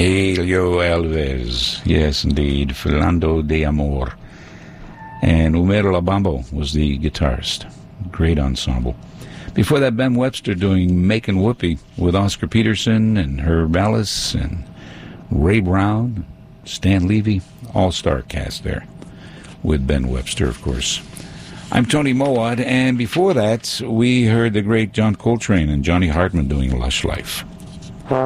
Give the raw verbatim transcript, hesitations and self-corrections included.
Helio Alves. Yes, indeed. Philando de Amor. And Homero Labambo was the guitarist. Great ensemble. Before that, Ben Webster doing Makin' Whoopee with Oscar Peterson and Herb Ellis and Ray Brown, Stan Levy. All-star cast there with Ben Webster, of course. I'm Tony Mowat, and before that, we heard the great John Coltrane and Johnny Hartman doing Lush Life.